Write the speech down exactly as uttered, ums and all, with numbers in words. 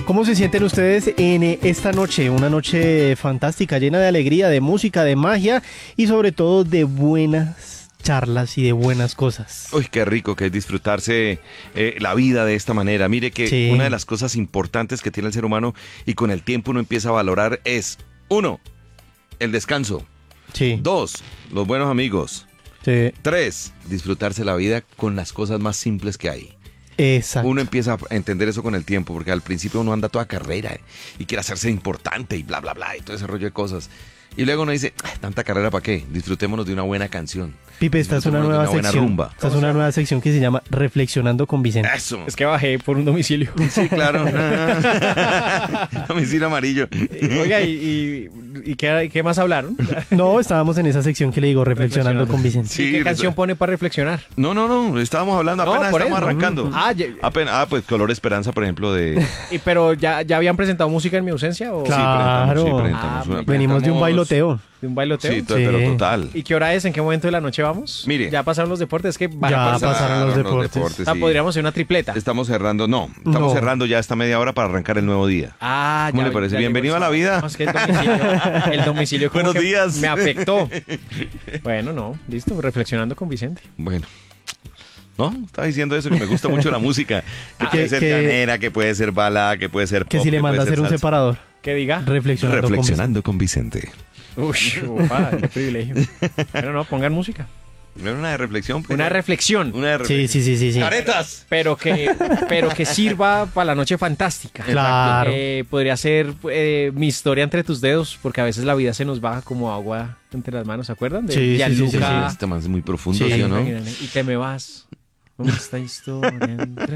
¿Cómo se sienten ustedes en eh, esta noche? Una noche fantástica, llena de alegría, de música, de magia y sobre todo de buenas charlas y de buenas cosas. Uy, qué rico que es disfrutarse eh, la vida de esta manera. Mire que Sí. una de las cosas importantes que tiene el ser humano y con el tiempo uno empieza a valorar es, uno, el descanso. Sí. Dos, los buenos amigos. Sí. Tres, disfrutarse la vida con las cosas más simples que hay. Exacto. Uno empieza a entender eso con el tiempo, porque al principio uno anda toda carrera y quiere hacerse importante y bla, bla, bla, y todo ese rollo de cosas. Y luego uno dice, "Ah, tanta carrera para qué, disfrutémonos de una buena canción. Pipe, esta es una Disfrutémonos de nueva buena sección. rumba. Esta es una nueva sección que se llama Reflexionando con Vicente. Eso. Es que bajé por un domicilio. Sí, claro. Domicilio amarillo. Oiga, ¿y, y, y qué, qué más hablaron? No, estábamos en esa sección que le digo Reflexionando con Vicente. Sí, ¿Y qué eso- canción pone para reflexionar? No, no, no, estábamos hablando, No, apenas por estamos eso. arrancando. Ah, ya- Apenas, ah, pues Color Esperanza, por ejemplo, de... ¿Y pero ya, ya habían presentado música en mi ausencia? ¿O? Claro. Sí, presentamos, sí, presentamos. Ah, Una- Venimos de un presentamos- bailoteo. ¿De un bailoteo? Sí, to- Sí. pero total. ¿Y qué hora es? ¿En qué momento de la noche vamos? Mire. Ya pasaron los deportes. Es que van Ya a pasar. pasaron los deportes. O sea, sí. podríamos hacer una tripleta. Estamos cerrando, no, estamos No. cerrando ya esta media hora para arrancar el nuevo día. Ah, ¿Cómo ya- le parece? ya Bienvenido llegó a la el- vida. No, es que el domicilio, el domicilio como Buenos que días. me afectó. Bueno, no, listo, reflexionando con Vicente. Bueno. No, estaba diciendo eso, que me gusta mucho la música. Que Ah, puede que- ser que- canera, que puede ser balada, que puede ser Que pop, si le que manda a puede hacer un salsa. separador. ¿Qué diga? Reflexionando, Reflexionando con Vicente. Uy, ufa, qué privilegio. Pero no, pongan música. ¿No era una de reflexión? pues? Una reflexión, Una de con Vicente. Sí, reflexión. sí, sí, sí, sí. ¡Caretas! pero que, pero que sirva para la noche fantástica. Claro. Eh, podría ser eh, mi historia entre tus dedos, porque a veces la vida se nos baja como agua entre las manos, ¿se acuerdan? De Sí, sí, sí, Gianluca. sí, sí. Este man es muy profundo, Sí. ¿sí o no? Y te me vas. ¿Cómo está historia entre